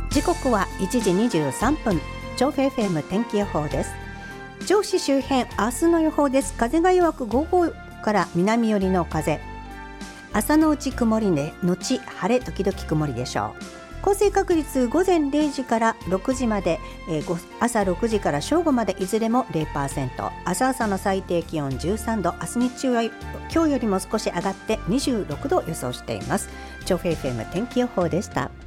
時刻は1時23分。調布 FM 天気予報です。銚子周辺、明日の予報です。風が弱く午後から南寄りの風。朝のうち曇りで後晴れ時々曇りでしょう。降水確率午前0時から6時まで、朝6時から正午までいずれも 0%。 朝の最低気温13度。明日日中は今日よりも少し上がって26度を予想しています。調布 FM 天気予報でした。